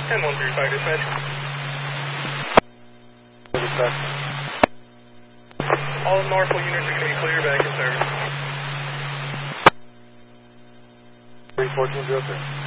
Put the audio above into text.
10-135 dispatch. All Norfolk units are going to be clear back in service. 314 03.